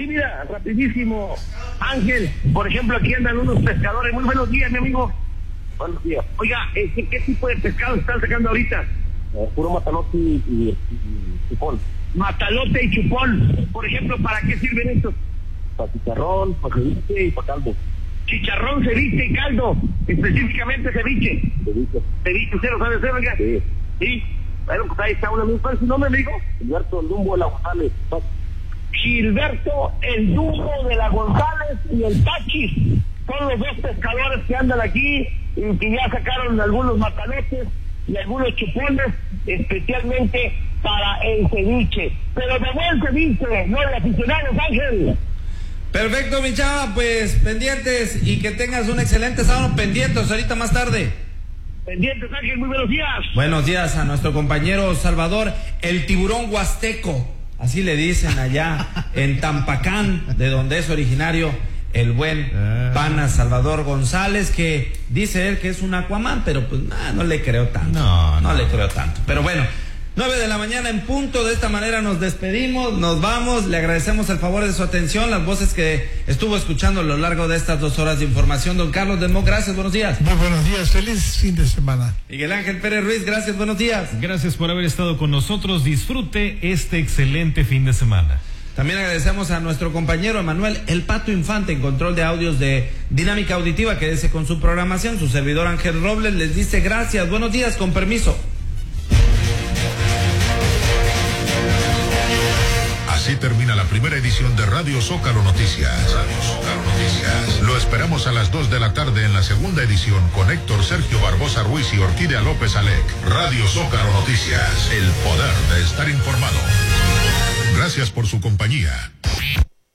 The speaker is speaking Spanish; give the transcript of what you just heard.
Sí, mira, rapidísimo, Ángel, por ejemplo, aquí andan unos pescadores. Muy buenos días, mi amigo. Buenos días. Oiga, ¿qué tipo de pescado están sacando ahorita? Puro matalote y chupón. Matalote y chupón. Por ejemplo, ¿para qué sirven estos? Para chicharrón, para ceviche y para caldo. Chicharrón, ceviche y caldo. Específicamente ceviche. Ceviche, ¿usted lo sabe hacer, oiga? Sí. Sí. Bueno, pues ahí está una misma. ¿Cuál es su nombre, amigo? Gilberto el Dumbo de la González. Gilberto el Dumbo de la González y el Tachis. Son los dos pescadores que andan aquí y que ya sacaron algunos matalotes y algunos chupones, especialmente para el ceviche. Pero de buen ceviche, no de aficionados, Ángel. Perfecto, mi chava, pues pendientes y que tengas un excelente sábado. Pendientes ahorita más tarde. Pendientes, Ángel, muy buenos días. Buenos días a nuestro compañero Salvador, el tiburón huasteco, así le dicen allá en Tampacán, de donde es originario el buen pana Salvador González, que dice él que es un Aquaman, pero pues no le creo tanto. No le creo tanto. Pero bueno, 9 de la mañana en punto. De esta manera nos despedimos, nos vamos. Le agradecemos el favor de su atención, las voces que estuvo escuchando a lo largo de estas 2 horas de información. Don Carlos Delmó, gracias, buenos días. Muy buenos días, feliz fin de semana. Miguel Ángel Pérez Ruiz, gracias, buenos días. Gracias por haber estado con nosotros. Disfrute este excelente fin de semana. También agradecemos a nuestro compañero Emanuel El Pato Infante en control de audios de Dinámica Auditiva. Quédese con su programación. Su servidor Ángel Robles les dice gracias, buenos días, con permiso. Así termina la primera edición de Radio Zócalo Noticias. Lo esperamos a las 2 de la tarde en la segunda edición con Héctor Sergio Barbosa Ruiz y Orquídea López Alec. Radio Zócalo Noticias, el poder de estar informado. Gracias por su compañía.